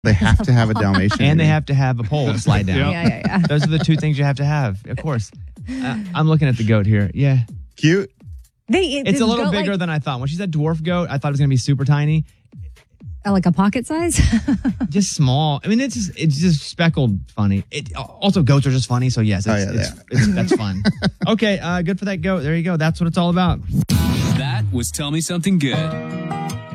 They have to have a Dalmatian. And they have to have a pole to slide down. Yeah. Those are the two things you have to have, of course. I'm looking at the goat here. Yeah. Cute. It's a little bigger than I thought. When she said dwarf goat, I thought it was going to be super tiny. Like a pocket size? Just small. I mean, it's just speckled funny. Also, goats are just funny. So, yes, that's fun. Okay, good for that goat. There you go. That's what it's all about. That was Tell Me Something Good.